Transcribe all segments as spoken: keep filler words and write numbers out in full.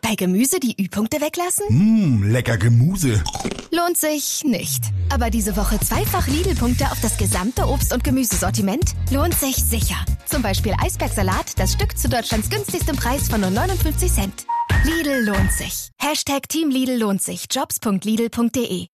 Bei Gemüse die Ü-Punkte weglassen? Mmm, lecker Gemüse. Lohnt sich nicht. Aber diese Woche zweifach Lidl-Punkte auf das gesamte Obst- und Gemüsesortiment? Lohnt sich sicher. Zum Beispiel Eisbergsalat, das Stück zu Deutschlands günstigstem Preis von nur neunundfünfzig Cent. Lidl lohnt sich. Hashtag Team Lidl lohnt sich. jobs punkt lidl punkt de.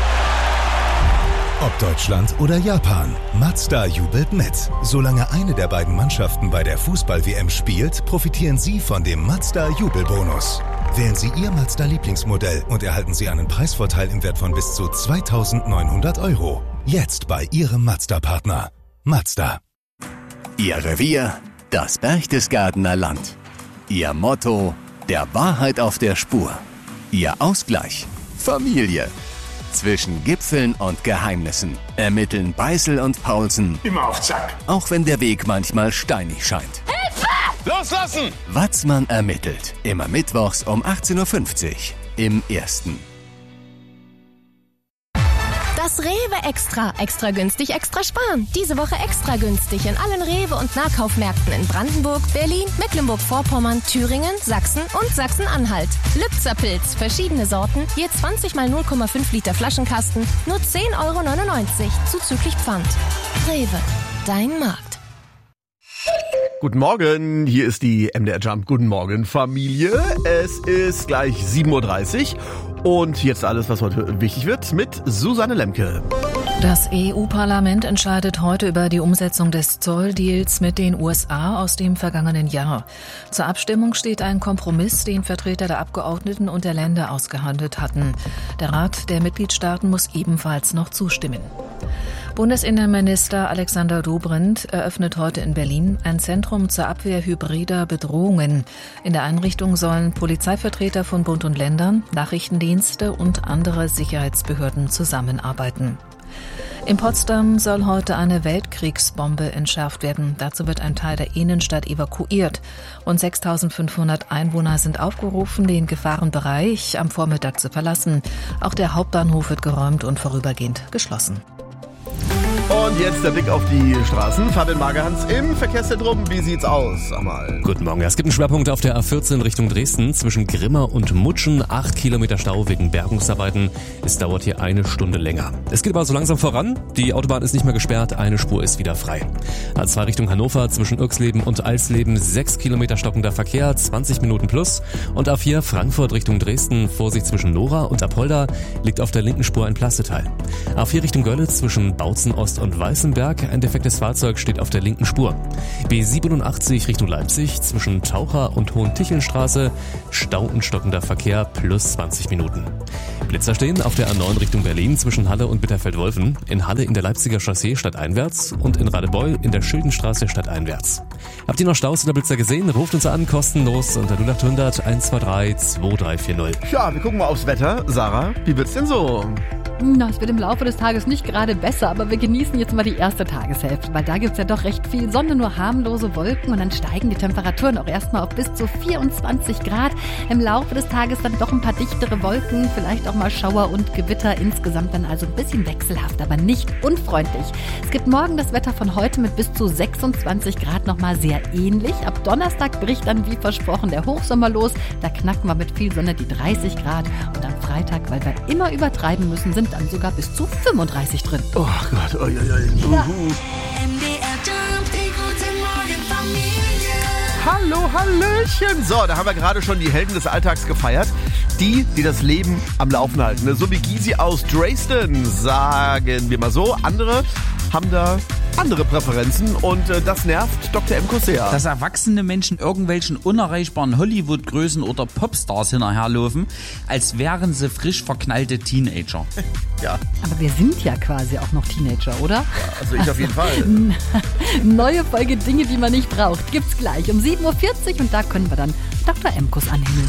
Ob Deutschland oder Japan, Mazda jubelt mit. Solange eine der beiden Mannschaften bei der Fußball-W M spielt, profitieren Sie von dem Mazda-Jubelbonus. Wählen Sie Ihr Mazda-Lieblingsmodell und erhalten Sie einen Preisvorteil im Wert von bis zu zweitausendneunhundert Euro. Jetzt bei Ihrem Mazda-Partner. Mazda. Ihr Revier, das Berchtesgadener Land. Ihr Motto, der Wahrheit auf der Spur. Ihr Ausgleich, Familie. Zwischen Gipfeln und Geheimnissen ermitteln Beißel und Paulsen. Immer auf Zack. Auch wenn der Weg manchmal steinig scheint. Hilfe! Loslassen! Watzmann ermittelt. Immer mittwochs um achtzehn Uhr fünfzig im Ersten. Das Rewe Extra. Extra günstig, extra sparen. Diese Woche extra günstig in allen Rewe- und Nahkaufmärkten in Brandenburg, Berlin, Mecklenburg-Vorpommern, Thüringen, Sachsen und Sachsen-Anhalt. Lübzer-Pilz, verschiedene Sorten, je zwanzig mal null Komma fünf Liter Flaschenkasten, nur zehn Euro neunundneunzig, zuzüglich Pfand. Rewe, dein Markt. Guten Morgen, hier ist die M D R Jump. Guten Morgen, Familie. Es ist gleich sieben Uhr dreißig und jetzt alles, was heute wichtig wird, mit Susanne Lemke. Das E U-Parlament entscheidet heute über die Umsetzung des Zolldeals mit den U S A aus dem vergangenen Jahr. Zur Abstimmung steht ein Kompromiss, den Vertreter der Abgeordneten und der Länder ausgehandelt hatten. Der Rat der Mitgliedstaaten muss ebenfalls noch zustimmen. Bundesinnenminister Alexander Dobrindt eröffnet heute in Berlin ein Zentrum zur Abwehr hybrider Bedrohungen. In der Einrichtung sollen Polizeivertreter von Bund und Ländern, Nachrichtendienste und andere Sicherheitsbehörden zusammenarbeiten. In Potsdam soll heute eine Weltkriegsbombe entschärft werden. Dazu wird ein Teil der Innenstadt evakuiert. Rund sechstausendfünfhundert Einwohner sind aufgerufen, den Gefahrenbereich am Vormittag zu verlassen. Auch der Hauptbahnhof wird geräumt und vorübergehend geschlossen. Und jetzt der Blick auf die Straßen. Fabian Magerhans im Verkehrszentrum. Wie sieht's aus? Sag mal. Guten Morgen. Es gibt einen Schwerpunkt auf der A vierzehn Richtung Dresden zwischen Grimma und Mutschen. Acht Kilometer Stau wegen Bergungsarbeiten. Es dauert hier eine Stunde länger. Es geht aber so langsam voran. Die Autobahn ist nicht mehr gesperrt. Eine Spur ist wieder frei. A zwei Richtung Hannover zwischen Irxleben und Alsleben. Sechs Kilometer stockender Verkehr. zwanzig Minuten plus. Und A vier Frankfurt Richtung Dresden. Vorsicht zwischen Nora und Apolda. Liegt auf der linken Spur ein Plasteteil. A vier Richtung Görlitz zwischen Bautzen Ost und Weißenberg. Ein defektes Fahrzeug steht auf der linken Spur. B siebenundachtzig Richtung Leipzig zwischen Taucher und Hohentichelstraße. Stau und stockender Verkehr plus zwanzig Minuten. Blitzer stehen auf der A neun Richtung Berlin zwischen Halle und Bitterfeld-Wolfen. In Halle in der Leipziger Chaussee stadteinwärts und in Radebeul in der Schildenstraße stadteinwärts. Habt ihr noch Staus oder Blitzer gesehen? Ruft uns an, kostenlos unter null acht hundert eins zwei drei zwei drei vier null. Ja, wir gucken mal aufs Wetter. Sarah, wie wird's denn so? Na, es wird im Laufe des Tages nicht gerade besser, aber wir genießen jetzt mal die erste Tageshälfte, weil da gibt's ja doch recht viel Sonne, nur harmlose Wolken und dann steigen die Temperaturen auch erstmal auf bis zu vierundzwanzig Grad. Im Laufe des Tages dann doch ein paar dichtere Wolken, vielleicht auch mal Schauer und Gewitter, insgesamt dann also ein bisschen wechselhaft, aber nicht unfreundlich. Es gibt morgen das Wetter von heute mit bis zu sechsundzwanzig Grad nochmal sehr ähnlich. Ab Donnerstag bricht dann wie versprochen der Hochsommer los, da knacken wir mit viel Sonne die dreißig Grad und am Freitag, weil wir immer übertreiben müssen, sind dann sogar bis zu fünfunddreißig drin. Oh Gott, oi, oi, oi. Ja. Hallo, Hallöchen. So, da haben wir gerade schon die Helden des Alltags gefeiert. Die, die das Leben am Laufen halten. Ne? So wie Gysi aus Dresden, sagen wir mal so. Andere haben da andere Präferenzen und äh, das nervt Doktor M. sehr. Dass erwachsene Menschen irgendwelchen unerreichbaren Hollywood-Größen oder Popstars hinterherlaufen, als wären sie frisch verknallte Teenager. Ja. Aber wir sind ja quasi auch noch Teenager, oder? Ja, also ich auf jeden Fall. Neue Folge Dinge, die man nicht braucht, gibt's gleich um sieben Uhr vierzig und da können wir dann Doktor M. anhängen.